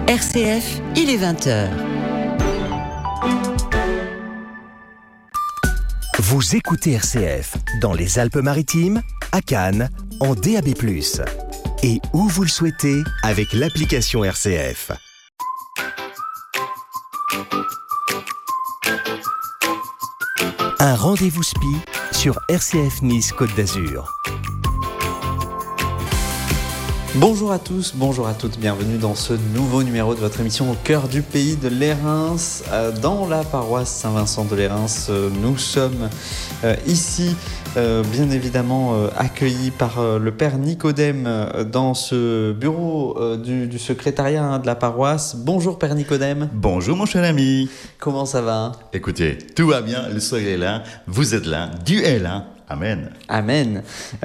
RCF, il est 20h. Vous écoutez RCF dans les Alpes-Maritimes, à Cannes, en DAB+. Et où vous le souhaitez avec l'application RCF. Un rendez-vous SPI sur RCF Nice Côte d'Azur. Bonjour à tous, bonjour à toutes, bienvenue dans ce nouveau numéro de votre émission au cœur du pays de Lérins, dans la paroisse Saint-Vincent de Lérins. Nous sommes ici, bien évidemment, accueillis par le Père Nicodème dans ce bureau du secrétariat de la paroisse. Bonjour Père Nicodème. Bonjour mon cher ami. Comment ça va ? Écoutez, tout va bien, le soleil est là, vous êtes là, Dieu est là. Amen. Amen.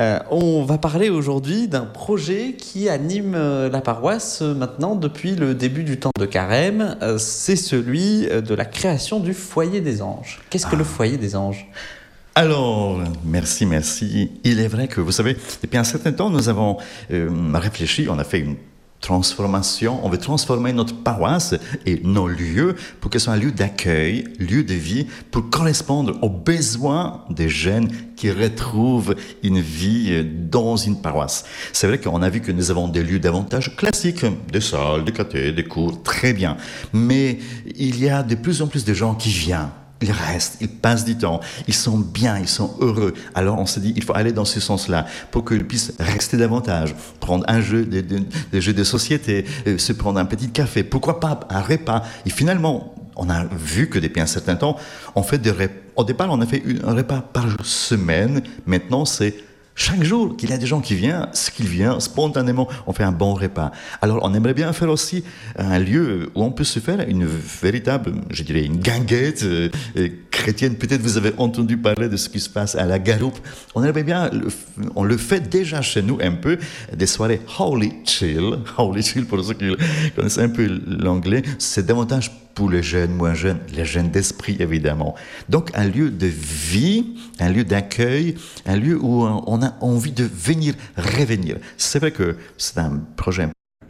On va parler aujourd'hui d'un projet qui anime la paroisse maintenant depuis le début du temps de Carême. C'est celui de la création du foyer des anges. Qu'est-ce que le foyer des anges ? Alors, merci. Il est vrai que, vous savez, depuis un certain temps, nous avons réfléchi, on a fait une transformation, on veut transformer notre paroisse et nos lieux pour que ce soit un lieu d'accueil, lieu de vie, pour correspondre aux besoins des jeunes qui retrouvent une vie dans une paroisse. C'est vrai qu'on a vu que nous avons des lieux davantage classiques, des salles, des catés, des cours, très bien. Mais il y a de plus en plus de gens qui viennent. Ils restent, ils passent du temps, ils sont bien, ils sont heureux. Alors on se dit, il faut aller dans ce sens-là pour qu'ils puissent rester davantage, prendre un jeu, des jeux de société, se prendre un petit café, pourquoi pas un repas. Et finalement, on a vu que depuis un certain temps, on fait des repas. Au départ, on a fait un repas par semaine. Maintenant, c'est chaque jour qu'il y a des gens qui viennent, spontanément, on fait un bon repas. Alors, on aimerait bien faire aussi un lieu où on peut se faire une véritable, je dirais, une guinguette chrétienne. Peut-être vous avez entendu parler de ce qui se passe à la Garoupe. On aimerait bien, on le fait déjà chez nous un peu, des soirées Holy Chill. Holy Chill, pour ceux qui connaissent un peu l'anglais, c'est davantage pour les jeunes, moins jeunes, les jeunes d'esprit évidemment. Donc un lieu de vie, un lieu d'accueil, un lieu où on a envie de venir revenir. C'est vrai que c'est un projet.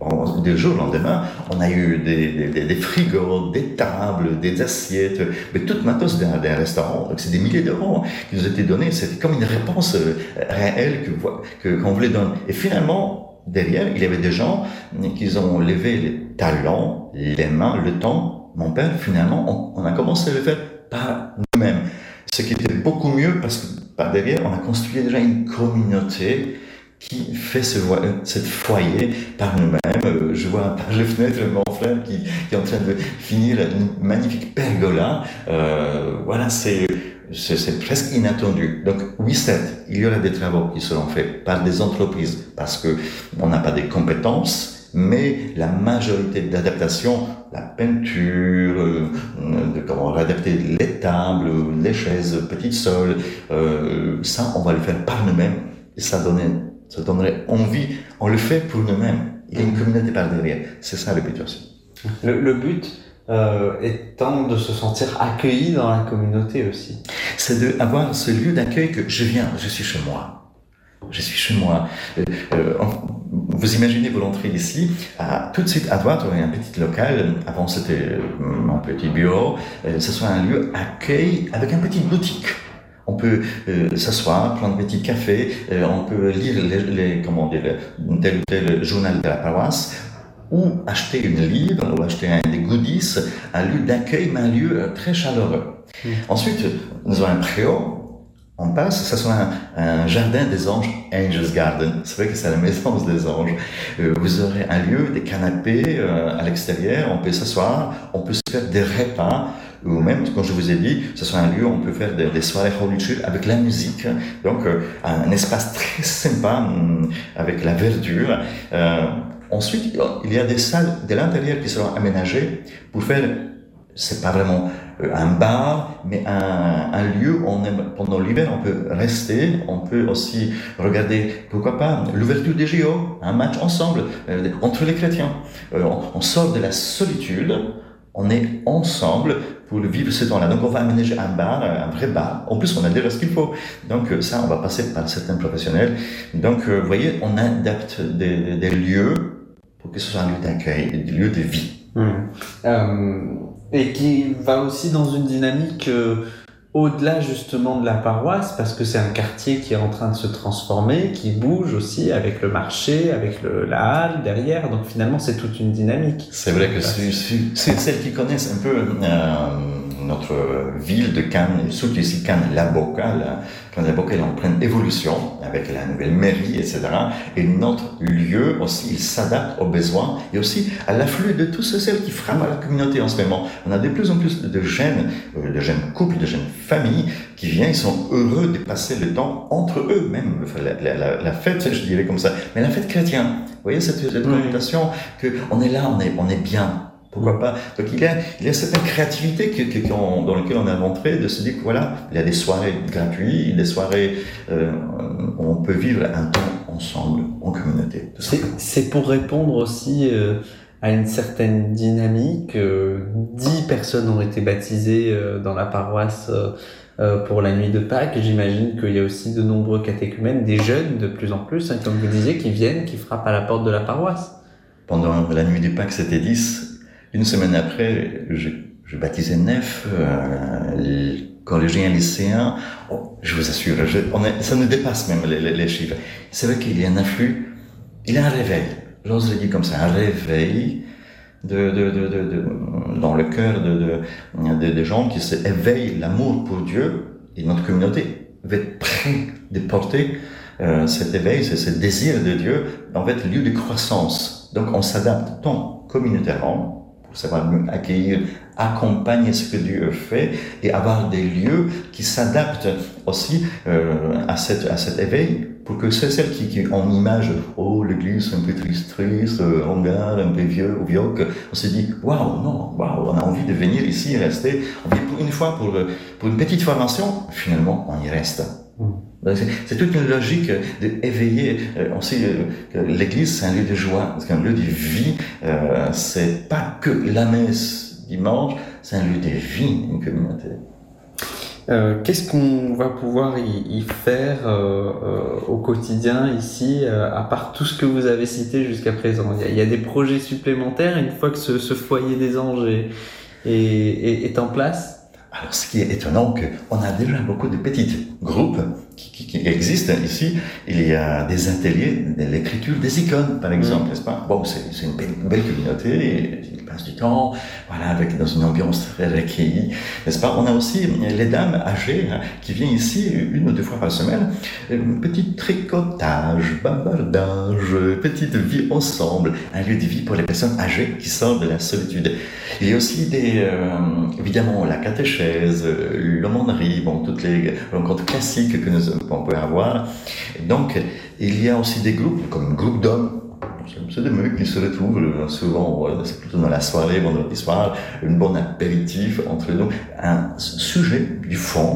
Du jour au lendemain, on a eu des frigos, des tables, des assiettes, mais tout matos d'un restaurant. Donc c'est des milliers d'euros qui nous étaient donnés. C'était comme une réponse réelle qu'on voulait donner. Et finalement, derrière, il y avait des gens qui ont levé les talents, les mains, le temps. Mon père, finalement, on a commencé à le faire par nous-mêmes. Ce qui était beaucoup mieux parce que par derrière, on a construit déjà une communauté qui fait ce foyer par nous-mêmes. Je vois par les fenêtres mon frère qui est en train de finir une magnifique pergola. Voilà, c'est presque inattendu. Donc, oui, certes, il y aura des travaux qui seront faits par des entreprises parce que on n'a pas des compétences. Mais la majorité de l'adaptation, la peinture, de comment réadapter les tables, les chaises, petites sols, ça, on va le faire par nous-mêmes. Et ça donnerait envie. On le fait pour nous-mêmes. Il y a une communauté par derrière. C'est ça le but aussi. Le but étant de se sentir accueilli dans la communauté aussi. C'est d'avoir ce lieu d'accueil que je suis chez moi. Je suis chez moi. Vous imaginez, vous l'entrez ici, tout de suite à droite, il y a un petit local. Avant, c'était un petit bureau. Ce soit un lieu accueil avec un petit boutique. On peut s'asseoir, prendre un petit café. On peut lire tel ou tel journal de la paroisse. Ou acheter une livre, ou acheter des goodies. Un lieu d'accueil, mais un lieu très chaleureux. Ensuite, nous avons un préau. On passe, ça soit un jardin des anges, Angels Garden. C'est vrai que c'est la maison des anges. Vous aurez un lieu, des canapés à l'extérieur, on peut s'asseoir, on peut se faire des repas, ou même, comme je vous ai dit, ce soit un lieu où on peut faire des soirées Holy Chill avec la musique. Donc, un espace très sympa avec la verdure. Ensuite, il y a des salles de l'intérieur qui seront aménagées pour faire, c'est pas vraiment un bar, mais un lieu où pendant l'hiver, on peut rester, on peut aussi regarder, pourquoi pas, l'ouverture des JO, un match ensemble, entre les chrétiens. On sort de la solitude, on est ensemble pour vivre ce temps-là. Donc on va aménager un bar, un vrai bar. En plus, on a déjà ce qu'il faut. Donc ça, on va passer par certains professionnels. Donc vous voyez, on adapte des lieux pour que ce soit un lieu d'accueil, des lieux de vie. Et qui va aussi dans une dynamique au-delà justement de la paroisse, parce que c'est un quartier qui est en train de se transformer, qui bouge aussi avec le marché, avec la halle derrière, donc finalement c'est toute une dynamique. C'est vrai que c'est celles qui connaissent un peu notre ville de Cannes, et surtout ici Cannes la Boca, Cannes la Boca est en pleine évolution avec la nouvelle mairie, etc. Et notre lieu aussi, il s'adapte aux besoins et aussi à l'afflux de tous celles qui frappent à la communauté en ce moment. On a de plus en plus de jeunes couples, de jeunes familles qui viennent, ils sont heureux de passer le temps entre eux même. La fête, je dirais comme ça, mais la fête chrétienne. Vous voyez cette connotation qu'on est là, on est bien. Pourquoi pas? Donc il y a cette créativité dans laquelle on est rentré, de se dire que voilà, il y a des soirées gratuites, des soirées où on peut vivre un temps ensemble, en communauté. C'est pour répondre aussi à une certaine dynamique. 10 personnes ont été baptisées dans la paroisse pour la nuit de Pâques. J'imagine qu'il y a aussi de nombreux catéchumènes, des jeunes de plus en plus, comme vous disiez, qui viennent, qui frappent à la porte de la paroisse. Pendant la nuit de Pâques, c'était 10. Une semaine après, je baptisais 9 collégiens, lycéens. Oh, je vous assure, ça nous dépasse même les chiffres. C'est vrai qu'il y a un afflux, il y a un réveil. J'ose le dire comme ça, un réveil dans le cœur de gens qui éveillent l'amour pour Dieu, et notre communauté va être prête de porter cet éveil, ce désir de Dieu, en fait, lieu de croissance. Donc on s'adapte tant communautairement, pour savoir accueillir, accompagner ce que Dieu fait, et avoir des lieux qui s'adaptent aussi à cet éveil, pour que celles qui ont une image, oh l'église un peu triste, ringard, un peu vieux ou vieille, on se dit waouh, on a envie de venir ici, rester, pour une fois, pour une petite formation, finalement on y reste. C'est toute une logique d'éveiller aussi que l'église, c'est un lieu de joie, c'est un lieu de vie, c'est pas que la messe dimanche, c'est un lieu de vie, une communauté. Qu'est-ce qu'on va pouvoir y faire au quotidien ici, à part tout ce que vous avez cité jusqu'à présent? Il y a des projets supplémentaires une fois que ce foyer des anges est en place? Alors, ce qui est étonnant, qu'on a déjà beaucoup de petits groupes qui existent ici. Il y a des ateliers de l'écriture des icônes, par exemple, n'est-ce pas? Bon, c'est une belle communauté, ils passent du temps, voilà, dans une ambiance très recueillie, n'est-ce pas? On a aussi les dames âgées qui viennent ici 1 ou 2 fois par semaine, petit tricotage, bavardage, petite vie ensemble, un lieu de vie pour les personnes âgées qui sortent de la solitude. Il y a aussi évidemment, la catéchèse, l'aumônerie, bon, toutes les rencontres classiques qu'on peut avoir. Donc, il y a aussi des groupes, comme un groupe d'hommes. C'est des mecs qui se retrouvent souvent, c'est plutôt dans la soirée, vendredi soir, un bon apéritif entre nous, un sujet du fond,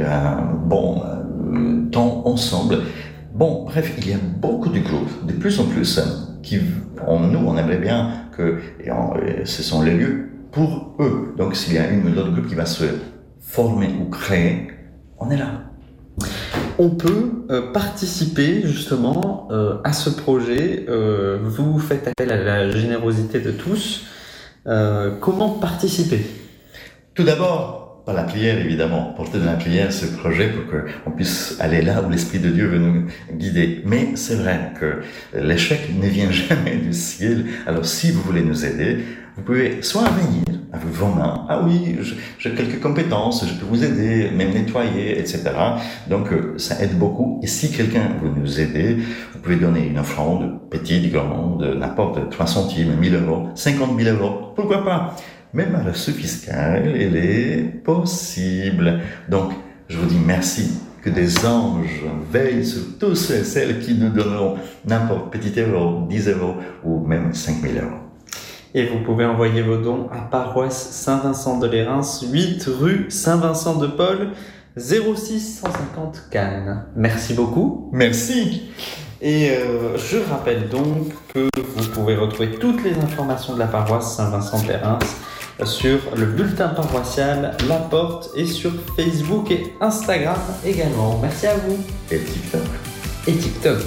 temps ensemble. Bon, bref, il y a beaucoup de groupes, de plus en plus, qui, on aimerait bien que ce sont les lieux pour eux. Donc, s'il y a une ou l'autre groupe qui va se former ou créer, on est là. On peut participer justement à ce projet. Vous faites appel à la générosité de tous. Comment participer? Tout d'abord, par la prière, évidemment. Porter dans la prière ce projet pour qu'on puisse aller là où l'Esprit de Dieu veut nous guider. Mais c'est vrai que l'échec ne vient jamais du ciel. Alors, si vous voulez nous aider, vous pouvez soit venir avec vos mains. Ah oui, j'ai quelques compétences, je peux vous aider, même nettoyer, etc. Donc, ça aide beaucoup. Et si quelqu'un veut nous aider, vous pouvez donner une offrande, petite, grande, n'importe, 3 centimes, 1 000 euros, 50 000 euros. Pourquoi pas? Même à la reçu fiscale, elle est possible. Donc, je vous dis merci. Que des anges veillent sur tous ceux et celles qui nous donneront n'importe petit euro, 10 euros ou même 5 000 euros. Et vous pouvez envoyer vos dons à Paroisse Saint-Vincent de Lérins, 8 rue Saint-Vincent-de-Paul, 06 150 Cannes. Merci beaucoup. Merci. Et je rappelle donc que vous pouvez retrouver toutes les informations de la paroisse Saint-Vincent de Lérins sur le bulletin paroissial La Porte et sur Facebook et Instagram également. Merci à vous. Et TikTok. Et TikTok.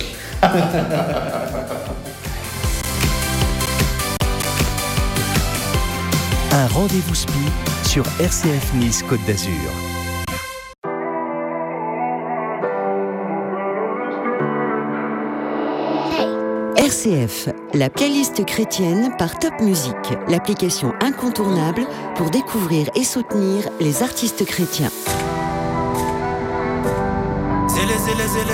Un rendez-vous SPI sur RCF Nice Côte d'Azur. RCF, la playlist chrétienne par Top Music, l'application incontournable pour découvrir et soutenir les artistes chrétiens.